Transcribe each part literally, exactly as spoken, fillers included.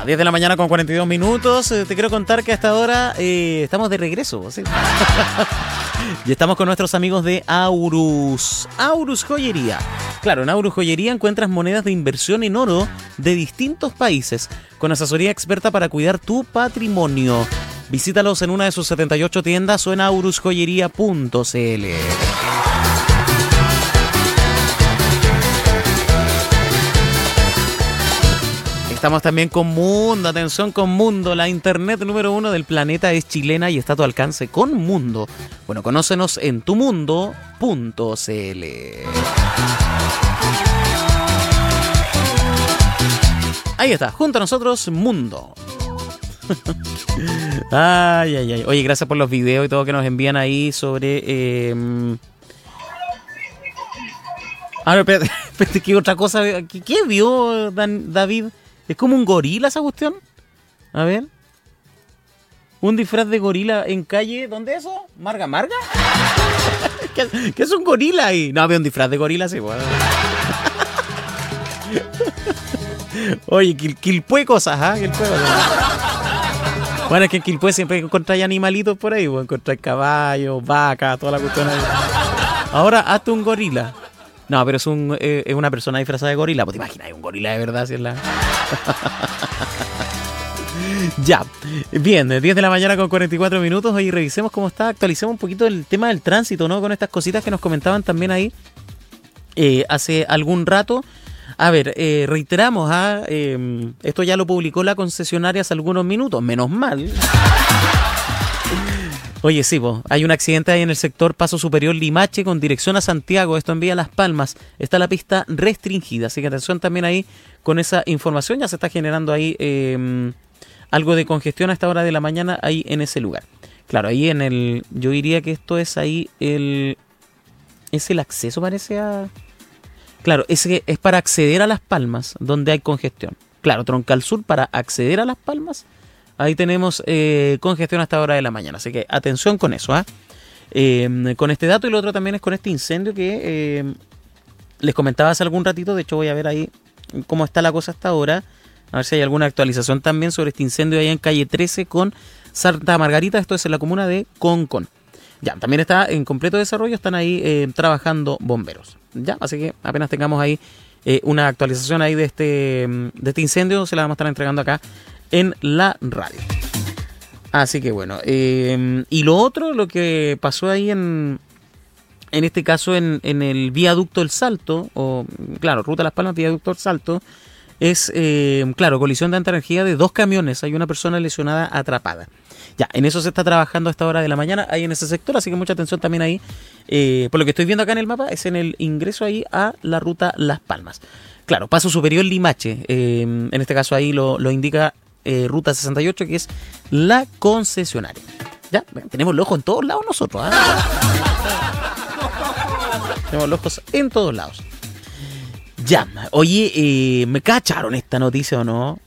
diez de la mañana con cuarenta y dos minutos. Eh, te quiero contar que hasta ahora eh, estamos de regreso, ¿sí? Y estamos con nuestros amigos de Aurus. Aurus Joyería. Claro, en Aurus Joyería encuentras monedas de inversión en oro de distintos países, con asesoría experta para cuidar tu patrimonio. Visítalos en una de sus setenta y ocho tiendas o en aurus joyería punto c l. Estamos también con Mundo, atención con Mundo, la internet número uno del planeta es chilena y está a tu alcance con Mundo. Bueno, conócenos en tu mundo punto c l. Ahí está, junto a nosotros, Mundo. Ay, ay, ay. Oye, gracias por los videos y todo que nos envían ahí sobre... Eh... A ver, espérate, espérate, ¿qué otra cosa? ¿Qué, qué vio Dan, David? ¿Es como un gorila esa cuestión? A ver. Un disfraz de gorila en calle. ¿Dónde es eso? ¿Marga Marga? ¿Qué, ¿Qué es un gorila ahí? No, veo un disfraz de gorila, sí. Bueno. Oye, Quil, Quilpué cosas, ¿ah? ¿eh? Quilpué cosas. Bueno, es que en Quilpué siempre encontráis animalitos por ahí. Encontráis caballos, vacas, toda la cuestión ahí. Ahora hazte un gorila. No, pero es, un, eh, es una persona disfrazada de gorila. Pues te imaginas, un gorila de verdad, si es la... Ya, bien, diez de la mañana con cuarenta y cuatro minutos. Hoy revisemos cómo está, actualicemos un poquito el tema del tránsito, ¿no? Con estas cositas que nos comentaban también ahí eh, hace algún rato. A ver, eh, reiteramos, ¿ah? eh, esto ya lo publicó la concesionaria hace algunos minutos, menos mal. Oye, sí, po, hay un accidente ahí en el sector Paso Superior Limache con dirección a Santiago, esto en vía Las Palmas, está la pista restringida, así que atención también ahí con esa información, ya se está generando ahí eh, algo de congestión a esta hora de la mañana ahí en ese lugar. Claro, ahí en el, yo diría que esto es ahí el, es el acceso parece a, claro, ese es para acceder a Las Palmas, donde hay congestión. Claro, Troncal Sur para acceder a Las Palmas. Ahí tenemos eh, congestión hasta hora de la mañana, así que atención con eso, ¿eh? Eh, con este dato y lo otro también es con este incendio que eh, les comentaba hace algún ratito. De hecho voy a ver ahí cómo está la cosa hasta ahora, a ver si hay alguna actualización también sobre este incendio ahí en calle trece con Santa Margarita. Esto es en la comuna de Concón. Ya, también está en completo desarrollo, están ahí eh, trabajando bomberos. Ya, así que apenas tengamos ahí eh, una actualización ahí de este, de este incendio, se la vamos a estar entregando acá en la radio. Así que bueno, eh, y lo otro, lo que pasó ahí en en este caso en, en el viaducto El Salto, o claro, Ruta Las Palmas, viaducto El Salto, es, eh, claro, colisión de alta energía de dos camiones, hay una persona lesionada atrapada. Ya, en eso se está trabajando a esta hora de la mañana, ahí en ese sector, así que mucha atención también ahí. Eh, por lo que estoy viendo acá en el mapa, es en el ingreso ahí a la Ruta Las Palmas. Claro, Paso Superior Limache, eh, en este caso ahí lo, lo indica Eh, Ruta sesenta y ocho, que es la concesionaria. Ya, bueno, tenemos los ojos en todos lados nosotros, ¿eh? Tenemos los ojos en todos lados. Ya, oye, eh, ¿me cacharon esta noticia o no?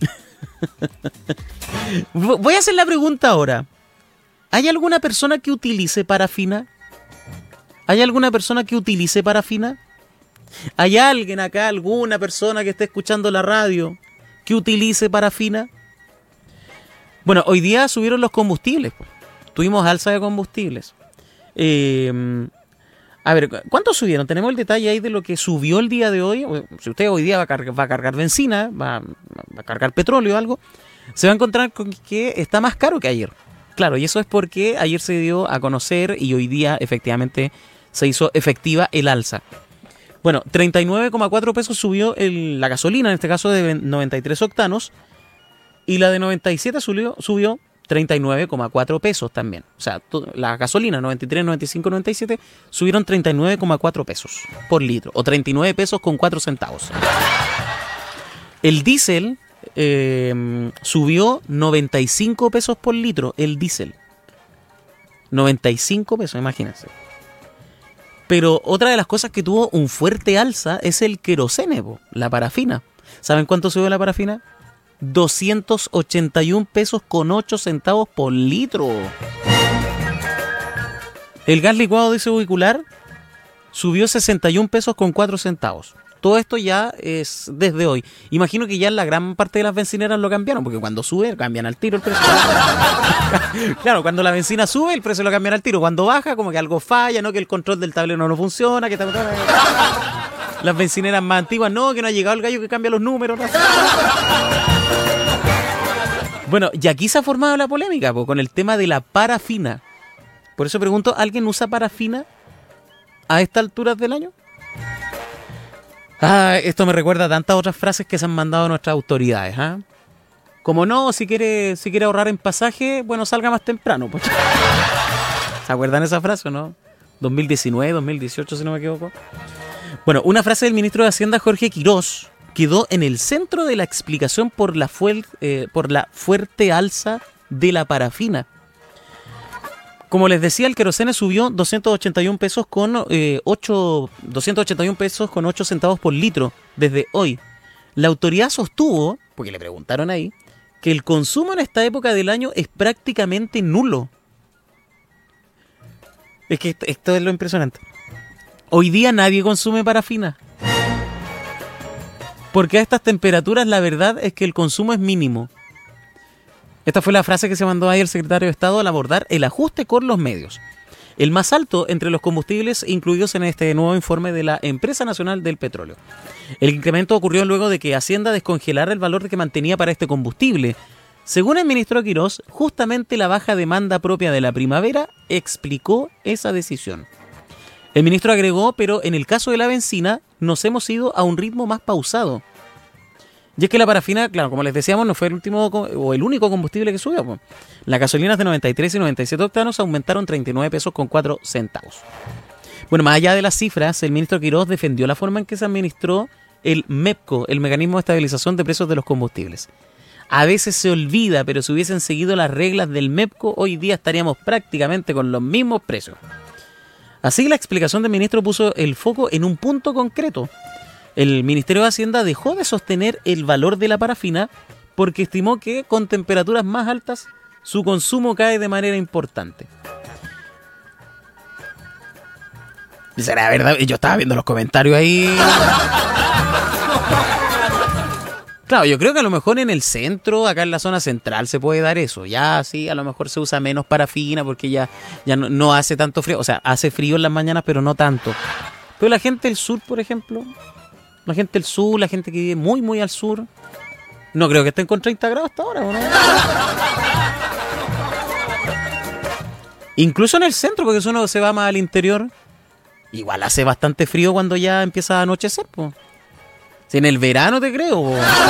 Voy a hacer la pregunta ahora. ¿Hay alguna persona que utilice parafina? ¿Hay alguna persona que utilice parafina? ¿Hay alguien acá, alguna persona que esté escuchando la radio que utilice parafina? Bueno, hoy día subieron los combustibles. Tuvimos alza de combustibles. Eh, a ver, ¿cuántos subieron? Tenemos el detalle ahí de lo que subió el día de hoy. Si usted hoy día va a cargar, va a cargar benzina, va, va a cargar petróleo o algo, se va a encontrar con que está más caro que ayer. Claro, y eso es porque ayer se dio a conocer y hoy día efectivamente se hizo efectiva el alza. Bueno, treinta y nueve coma cuatro pesos subió el, la gasolina, en este caso de noventa y tres octanos, y la de noventa y siete subió, subió treinta y nueve coma cuatro pesos también. O sea, to, la gasolina noventa y tres, noventa y cinco, noventa y siete subieron treinta y nueve coma cuatro pesos por litro, o treinta y nueve pesos con cuatro centavos. El diésel eh, subió noventa y cinco pesos por litro, el diésel. noventa y cinco pesos, imagínense. Pero otra de las cosas que tuvo un fuerte alza es el querosene, la parafina. ¿Saben cuánto subió la parafina? doscientos ochenta y un pesos con ocho centavos por litro. El gas licuado de ese vehicular subió sesenta y un pesos con cuatro centavos. todo esto ya es desde hoy. Imagino que ya la gran parte de las bencineras lo cambiaron, porque cuando sube, cambian al tiro el precio. Claro, cuando la benzina sube, el precio lo cambian al tiro. Cuando baja, como que algo falla, ¿no? Que el control del tablero no funciona, que... Las bencineras más antiguas, no, que no ha llegado el gallo que cambia los números. ¿No? Bueno, y aquí se ha formado la polémica, po, con el tema de la parafina. Por eso pregunto, ¿alguien usa parafina a estas alturas del año? Ah, esto me recuerda a tantas otras frases que se han mandado nuestras autoridades, ¿ah? ¿eh? Como no, si quiere, si quiere ahorrar en pasaje, bueno, salga más temprano. Pues. ¿Se acuerdan esa frase o no? dos mil diecinueve, dos mil dieciocho, si no me equivoco. Bueno, una frase del ministro de Hacienda, Jorge Quirós, quedó en el centro de la explicación por la, fuer- eh, por la fuerte alza de la parafina. Como les decía, el querosene subió doscientos ochenta y uno pesos con eh, ocho, doscientos ochenta y uno pesos con ocho centavos por litro desde hoy. La autoridad sostuvo, porque le preguntaron ahí, que el consumo en esta época del año es prácticamente nulo. Es que esto, esto es lo impresionante. Hoy día nadie consume parafina. Porque a estas temperaturas la verdad es que el consumo es mínimo. Esta fue la frase que se mandó ahí el secretario de Estado al abordar el ajuste con los medios. El más alto entre los combustibles incluidos en este nuevo informe de la Empresa Nacional del Petróleo. El incremento ocurrió luego de que Hacienda descongelara el valor que mantenía para este combustible. Según el ministro Quirós, justamente la baja demanda propia de la primavera explicó esa decisión. El ministro agregó, pero en el caso de la benzina nos hemos ido a un ritmo más pausado. Y es que la parafina, claro, como les decíamos, no fue el último o el único combustible que subió. Pues. Las gasolinas de noventa y tres y noventa y siete octanos aumentaron treinta y nueve pesos con cuatro centavos. Bueno, más allá de las cifras, el ministro Quirós defendió la forma en que se administró el MEPCO, el Mecanismo de Estabilización de Precios de los Combustibles. A veces se olvida, pero si hubiesen seguido las reglas del MEPCO, hoy día estaríamos prácticamente con los mismos precios. Así, la explicación del ministro puso el foco en un punto concreto. El Ministerio de Hacienda dejó de sostener el valor de la parafina porque estimó que con temperaturas más altas su consumo cae de manera importante. ¿Será verdad? Yo estaba viendo los comentarios ahí. Claro, yo creo que a lo mejor en el centro, acá en la zona central, se puede dar eso. Ya sí, a lo mejor se usa menos parafina porque ya, ya no, no hace tanto frío. O sea, hace frío en las mañanas, pero no tanto. Pero la gente del sur, por ejemplo, la gente del sur, la gente que vive muy, muy al sur, no creo que estén con treinta grados hasta ahora, ¿o no? Incluso en el centro, porque si uno se va más al interior, igual hace bastante frío cuando ya empieza a anochecer, pues. Si en el verano te creo.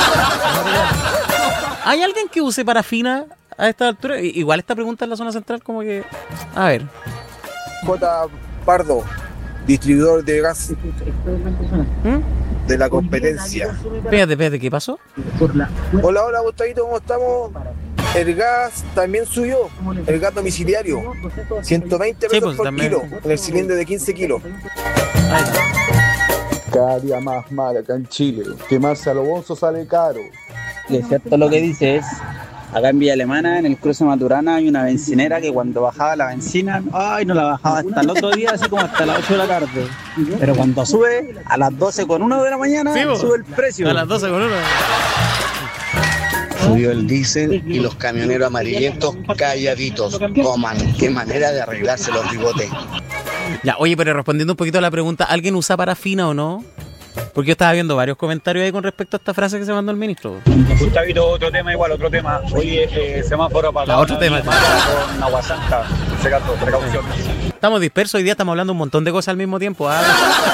¿Hay alguien que use parafina a esta altura? Igual esta pregunta en la zona central como que... A ver. J. Pardo, distribuidor de gas ¿Mm? de la competencia. Espérate, espérate, ¿qué pasó? Hola, hola, Gustavito, ¿cómo estamos? El gas también subió, el gas domiciliario, ciento veinte pesos sí, pues, por también. Kilo, en el cilindro de quince kilos. Ahí. Cada día más mal acá en Chile, quemarse a lo bonzo sale caro. Y es cierto lo que dices, acá en Villa Alemana, en el cruce Maturana, hay una bencinera que cuando bajaba la benzina, ay, no la bajaba hasta el otro día, así como hasta las ocho de la tarde. Pero cuando sube, a las doce con uno de la mañana, sí, sube el precio. A las doce con uno. Subió el diésel y los camioneros amarillentos calladitos. Coman, qué manera de arreglarse los bigotes. Ya, oye, pero respondiendo un poquito a la pregunta, ¿alguien usa parafina o no? Porque yo estaba viendo varios comentarios ahí con respecto a esta frase que se mandó el ministro. Gustavito, otro tema igual, otro tema. Oye, eh, semáforo apagado. Otro tema. Con agua santa, se gasto, precaución. Estamos dispersos, hoy día estamos hablando un montón de cosas al mismo tiempo. ¿Ah?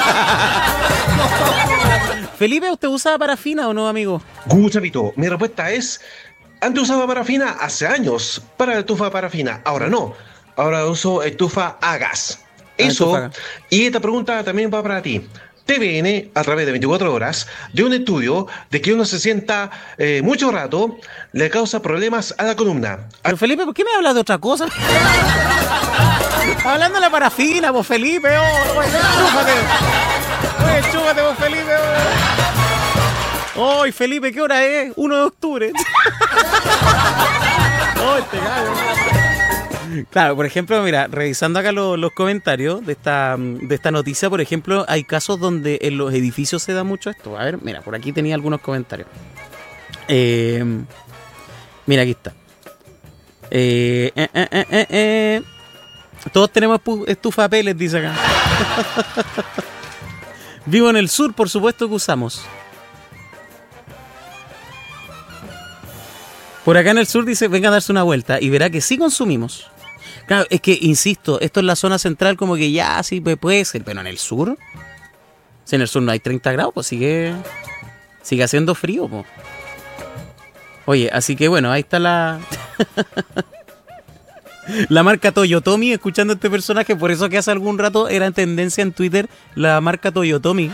Felipe, ¿usted usa parafina o no, amigo? Gustavito, mi respuesta es, antes usaba parafina hace años para la estufa parafina, ahora no, ahora uso estufa a gas. Eso, ah, y esta pregunta también va para ti. T V N, a través de veinticuatro horas, dio un estudio de que uno se sienta eh, mucho rato, le causa problemas a la columna. Pero Felipe, ¿por qué me hablas de otra cosa? Hablando de la parafina, vos Felipe, oh, oye, chúpate. Oye, chúpate vos Felipe, oh. Oye, Felipe, ¿qué hora es? uno de octubre. Oh, este gallo. Claro, por ejemplo, mira, revisando acá lo, los comentarios de esta, de esta noticia, por ejemplo, hay casos donde en los edificios se da mucho esto. A ver, mira, por aquí tenía algunos comentarios. Eh, mira, aquí está. Eh, eh, eh, eh, eh. Todos tenemos estufa pellets, dice acá. Vivo en el sur, por supuesto que usamos. Por acá en el sur dice, venga a darse una vuelta y verá que sí consumimos. Claro, es que, insisto, esto en la zona central como que ya sí puede ser, pero en el sur, si en el sur no hay treinta grados, pues sigue, sigue haciendo frío, pues. Oye, así que bueno, ahí está la... la marca Toyotomi, escuchando a este personaje, por eso que hace algún rato era en tendencia en Twitter la marca Toyotomi.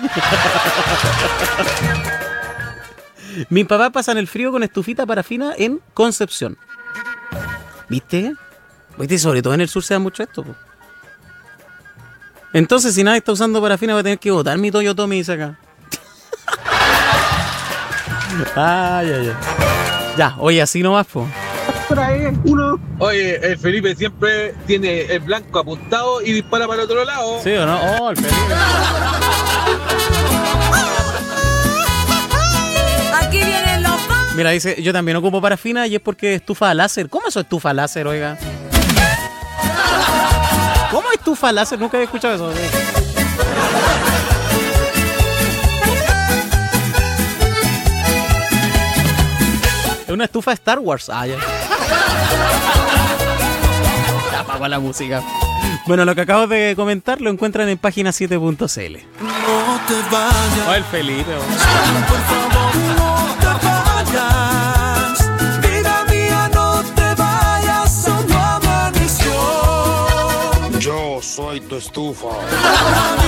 Mis papás pasan el frío con estufita parafina en Concepción. ¿Viste? ¿Viste? Sobre todo en el sur se da mucho esto, po. Entonces, si nadie está usando parafina, voy a tener que botar mi Toyotomi, dice acá. Ay, ay, ay. Ya, oye, así nomás, po. Uno. Oye, el Felipe siempre tiene el blanco apuntado y dispara para el otro lado. ¿Sí o no? Oh, el Felipe. Aquí vienen los... Mira, dice, yo también ocupo parafina y es porque estufa láser. ¿Cómo es eso estufa láser, oiga? ¿Cómo estufa láser? Nunca había escuchado eso. Es una estufa Star Wars. Ah, ya. Ya apago la música. Bueno, lo que acabo de comentar lo encuentran en página siete punto c l. No te vayas. Oh, el Felipe. Oh. Por favor, no te vayas. Vida mía, no te vayas. Solo amaneció. Yo soy tu estufa.